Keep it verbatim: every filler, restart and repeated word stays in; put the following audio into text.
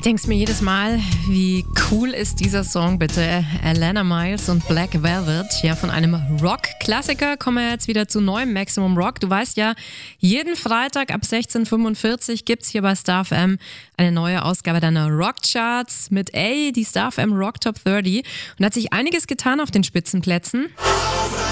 denke mir jedes Mal, wie cool ist dieser Song bitte? Alana Miles und Black Velvet. Ja, von einem Rock-Klassiker kommen wir jetzt wieder zu neuem Maximum Rock. Du weißt ja, jeden Freitag ab sechzehn Uhr fünfundvierzig gibt es hier bei Star F M eine neue Ausgabe deiner Rockcharts mit A, die Star F M Rock Top dreißig. Und da hat sich einiges getan auf den Spitzenplätzen.